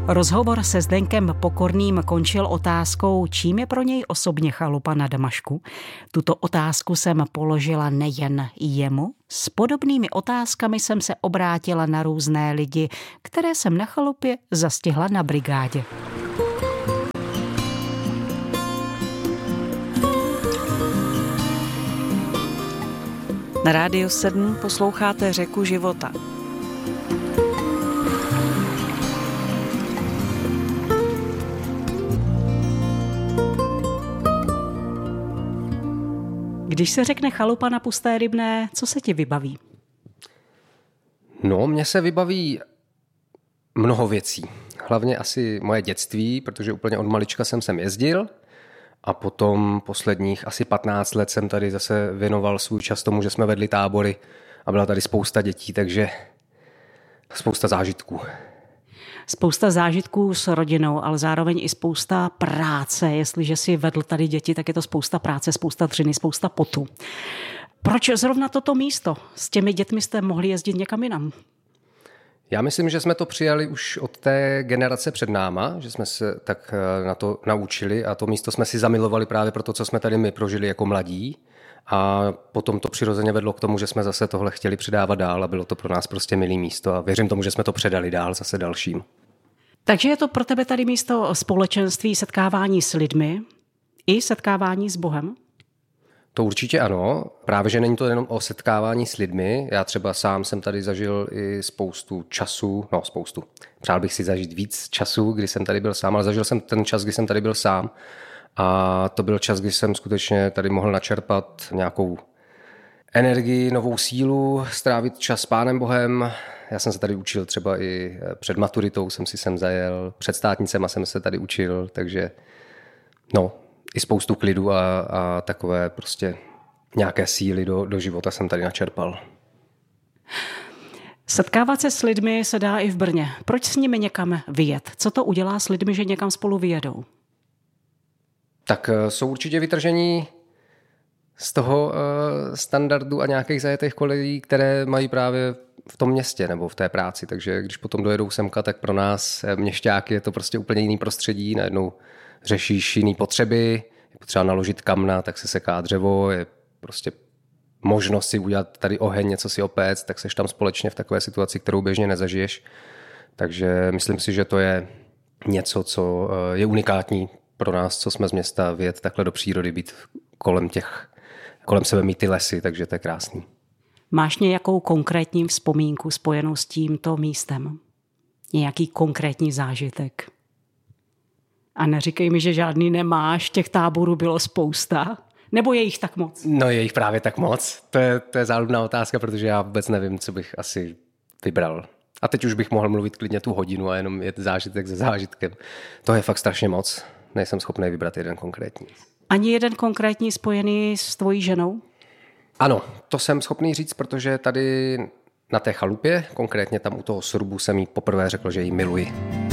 Rozhovor se Zdeňkem Pokorným končil otázkou, čím je pro něj osobně chalupa na Damašku. Tuto otázku jsem položila nejen jemu. S podobnými otázkami jsem se obrátila na různé lidi, které jsem na chalupě zastihla na brigádě. Na Rádiu 7 posloucháte Řeku života. Když se řekne chalupa na Pusté Rybné, co se ti vybaví? No, mně se vybaví mnoho věcí. Hlavně asi moje dětství, protože úplně od malička jsem sem jezdil a potom posledních asi 15 let jsem tady zase věnoval svůj čas tomu, že jsme vedli tábory a byla tady spousta dětí, takže spousta zážitků. Spousta zážitků s rodinou, ale zároveň i spousta práce. Jestliže si vedl tady děti, tak je to spousta práce, spousta dřiny, spousta potu. Proč zrovna toto místo? S těmi dětmi jste mohli jezdit někam jinam? Já myslím, že jsme to přijali už od té generace před náma, že jsme se tak na to naučili a to místo jsme si zamilovali právě pro to, co jsme tady my prožili jako mladí. A potom to přirozeně vedlo k tomu, že jsme zase tohle chtěli předávat dál a bylo to pro nás prostě milý místo a věřím tomu, že jsme to předali dál zase dalším. Takže je to pro tebe tady místo společenství, setkávání s lidmi i setkávání s Bohem? To určitě ano. Právě, že není to jenom o setkávání s lidmi. Já třeba sám jsem tady zažil i spoustu času, Přál bych si zažít víc času, kdy jsem tady byl sám, ale zažil jsem ten čas, kdy jsem tady byl sám. A to byl čas, kdy jsem skutečně tady mohl načerpat nějakou energii, novou sílu, strávit čas s Pánem Bohem. Já jsem se tady učil třeba i před maturitou, jsem si sem zajel, před státnicema jsem se tady učil, takže i spoustu klidu a takové prostě nějaké síly do života jsem tady načerpal. Setkávat se s lidmi se dá i v Brně. Proč s nimi někam vyjet? Co to udělá s lidmi, že někam spolu vyjedou? Tak jsou určitě vytržení z toho standardu a nějakých zajetých kolejí, které mají právě v tom městě nebo v té práci. Takže když potom dojedou semka, tak pro nás měšťáky je to prostě úplně jiný prostředí. Najednou řešíš jiný potřeby, je potřeba naložit kamna, tak se seká dřevo, je prostě možnost si udělat tady oheň, něco si opéct, tak seš tam společně v takové situaci, kterou běžně nezažiješ. Takže myslím si, že to je něco, co je unikátní pro nás, co jsme z města, vyjet takhle do přírody, být kolem sebe mít ty lesy, takže to je krásný. Máš nějakou konkrétní vzpomínku spojenou s tímto místem? Nějaký konkrétní zážitek? A neříkej mi, že žádný nemáš, těch táborů bylo spousta. Nebo je jich tak moc? No je jich právě tak moc. To je záludná otázka, protože já vůbec nevím, co bych asi vybral. A teď už bych mohl mluvit klidně tu hodinu a jenom jet zážitek za zážitkem. To je fakt strašně moc. Nejsem schopný vybrat jeden konkrétní. Ani jeden konkrétní spojený s tvojí ženou? Ano, to jsem schopný říct, protože tady na té chalupě, konkrétně tam u toho srubu, jsem jí poprvé řekl, že ji miluji.